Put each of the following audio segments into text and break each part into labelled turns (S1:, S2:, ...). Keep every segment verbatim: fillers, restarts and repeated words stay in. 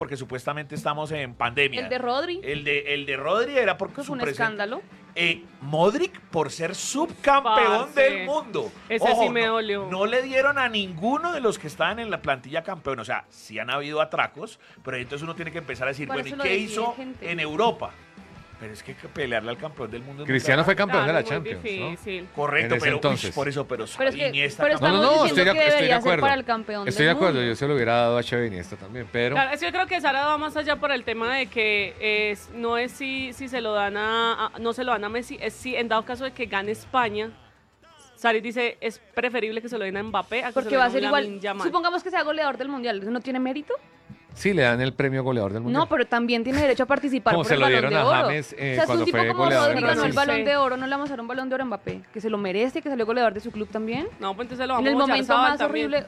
S1: porque supuestamente estamos en pandemia.
S2: El de Rodri.
S1: El de, el de Rodri era porque
S2: Fue
S1: su
S2: un
S1: presen-
S2: escándalo.
S1: Eh, Modric por ser subcampeón
S3: Parce.
S1: del mundo.
S3: Ese sí me dolió.
S1: No, no le dieron a ninguno de los que estaban en la plantilla campeón. O sea, sí han habido atracos, pero entonces uno tiene que empezar a decir,
S2: Por
S1: bueno, ¿y
S2: eso lo
S1: qué
S2: decide
S1: hizo
S2: gente.
S1: en Europa? Pero es que pelearle al campeón del mundo es muy
S4: Cristiano fue
S1: grave.
S4: campeón de la
S3: Claro, muy
S4: Champions, ¿no?
S3: difícil.
S1: Correcto,
S4: en ese
S1: pero
S4: entonces.
S1: uy, por eso, pero,
S2: Pero es que,
S1: Iniesta
S2: pero
S1: campeón.
S2: estamos
S4: No, no, no,
S2: diciendo
S4: estoy de-
S2: que
S4: estoy de
S2: debería ser
S4: acuerdo.
S2: para el campeón
S4: Estoy de
S2: del
S4: acuerdo,
S2: mundo.
S4: yo se lo hubiera dado a Xavi Iniesta también, pero...
S3: Claro, es que yo creo que Sara va más allá por el tema de que es, no es si, si se lo dan a, a- no se lo dan a Messi, es si en dado caso de que gane España, Sari dice es preferible que se lo den a Mbappé a que
S2: Porque
S3: se lo
S2: va a
S3: den
S2: ser
S3: a
S2: igual.
S3: Lamine Yamal.
S2: Supongamos que sea goleador del mundial. ¿Eso no tiene mérito?
S4: Sí, le dan el premio goleador del mundial.
S2: No, pero también tiene derecho a participar
S4: Como
S2: por
S4: se
S2: el
S4: lo
S2: balón
S4: dieron
S2: de
S4: a
S2: oro.
S4: James, eh,
S2: o sea, es
S4: cuando
S2: un tipo
S4: fue
S2: como
S4: goleador
S2: Rodri
S4: en
S2: ganó el
S4: Brasil.
S2: balón
S3: Sí.
S2: de oro, no le vamos a dar un balón de oro a Mbappé, que se lo merece, que salió goleador de su club también.
S3: No, pues entonces lo
S2: En
S3: vamos
S2: el
S3: a mochar
S2: momento
S3: Sabal
S2: más
S3: también.
S2: horrible,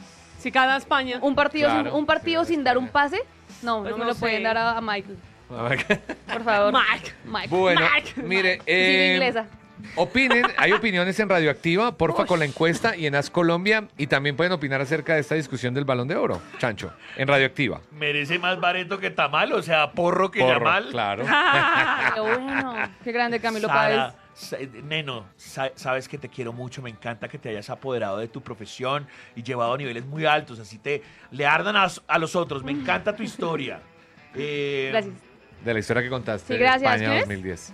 S3: Si cada España.
S2: un partido,
S4: Claro,
S2: sin, un partido
S4: sí,
S2: sin dar un
S4: España.
S2: pase, no,
S3: Pues
S2: no me
S3: no
S2: lo pueden
S3: sé.
S2: dar a, a Michael,
S4: A ver,
S2: por favor.
S3: Mike.
S2: Mike.
S4: bueno,
S3: Mike.
S4: mire,
S2: Sí,
S4: eh,
S2: inglesa.
S4: opinen, hay opiniones en Radioactiva, porfa,
S2: Ush.
S4: con la encuesta y en As Colombia, y también pueden opinar acerca de esta discusión del Balón de Oro, Chancho, en Radioactiva.
S1: Merece más bareto que tamal, o sea, porro que
S4: Porro,
S1: Yamal.
S4: claro.
S2: Qué bueno, qué grande Camilo
S1: Sara,
S2: Páez.
S1: sa- Neno, sa- sabes que te quiero mucho, me encanta que te hayas apoderado de tu profesión y llevado a niveles muy altos, así te le ardan a, a los otros, me encanta tu historia. Eh,
S2: Gracias.
S4: De la historia que contaste
S2: Sí,
S4: de
S2: gracias.
S4: España
S2: ¿Quién es?
S4: dos mil diez.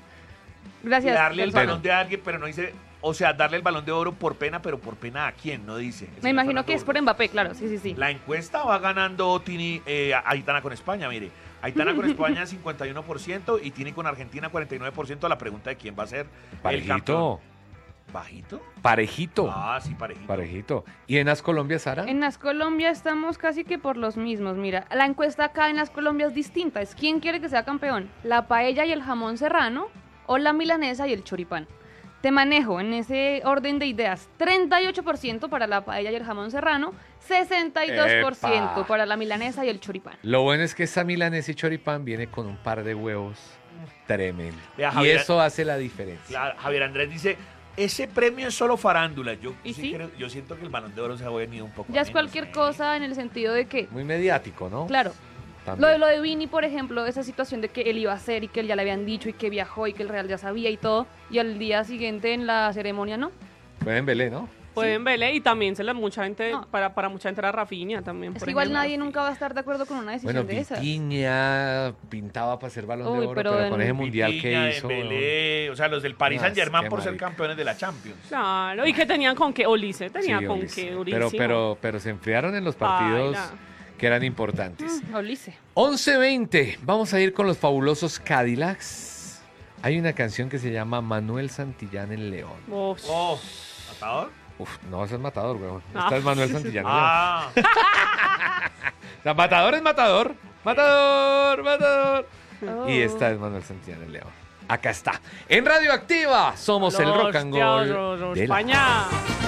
S1: y
S2: Gracias.
S1: darle el
S2: Gonzalo.
S1: balón de alguien, pero no dice, o sea, darle el balón de oro por pena, pero por pena a quién, no dice. El
S2: Me
S1: señor
S2: imagino
S1: Fernando
S2: que es por
S1: Burgos.
S2: Mbappé, claro, sí, sí, sí.
S1: La encuesta va ganando Tini, eh, Aitana con España, mire. Aitana con España cincuenta y uno por ciento y Tini con Argentina cuarenta y nueve por ciento. La pregunta de quién va a ser el
S4: Parejito,
S1: campeón. ¿Bajito?
S4: parejito,
S1: Ah, sí, parejito.
S4: parejito. ¿Y en As Colombia, Sara?
S2: En las Colombia estamos casi que por los mismos. Mira, la encuesta acá en las Colombia es distinta. Es quién quiere que sea campeón, la paella y el jamón serrano o la milanesa y el choripán. Te manejo en ese orden de ideas. treinta y ocho por ciento para la paella y el jamón serrano, sesenta y dos por ciento
S4: ¡Epa!
S2: para la milanesa y el choripán.
S4: Lo bueno es que esa milanesa y choripán viene con un par de huevos tremendo.
S1: Vea,
S4: Y
S1: Javier-
S4: eso hace la diferencia.
S1: Claro, Javier Andrés dice, ese premio es solo farándula. Yo,
S2: ¿Y
S1: sí
S2: sí?
S1: creo- yo siento que el balón de oro se ha venido un poco.
S2: Ya
S1: a
S2: es
S1: menos,
S2: cualquier
S1: ¿eh?
S2: cosa en el sentido de que,
S4: Muy mediático, ¿no?
S2: claro,
S4: También.
S2: lo de lo de Vini, por ejemplo, esa situación de que él iba a hacer y que él ya le habían dicho y que viajó y que el Real ya sabía y todo, y al día siguiente en la ceremonia no.
S4: Fue en Belén, ¿no?
S3: Pueden verle y también se la mucha gente,
S2: No.
S3: para, para mucha gente era Rafinha también.
S2: Es
S3: por
S2: que igual
S3: ejemplo.
S2: nadie nunca va a estar de acuerdo con una decisión
S4: Bueno,
S2: de esas.
S4: Vitinha pintaba para ser balón
S2: Uy,
S4: de oro,
S2: pero
S4: pero, con
S2: en-
S4: ese mundial
S1: Vitinha,
S4: que hizo.
S1: Dembélé, o sea, los del Paris
S4: Ah,
S1: Saint Germain
S4: qué
S1: por ser
S4: marica.
S1: campeones de la Champions.
S3: Claro, y que tenían con qué, Olise tenía
S4: Sí,
S3: con
S4: Ulises.
S3: qué, durísimo.
S4: pero, pero, pero se enfriaron en los partidos
S3: Baila.
S4: que eran importantes.
S2: Mm, Ulises.
S4: once veinte, vamos a ir con los fabulosos Cadillacs. Hay una canción que se llama Manuel Santillán en León.
S3: Uf.
S1: Oh, ¿matador?
S4: Uf, no, ese es Matador, weón.
S3: Ah.
S4: Esta es Manuel Santillán en León.
S1: Ah,
S4: O sea, Matador es Matador. Matador, Matador.
S2: Oh.
S4: Y esta es Manuel Santillán en León. Acá está. En Radioactiva somos el
S3: Los
S4: rock and
S3: teatros
S4: roll
S3: de
S4: de la
S3: España.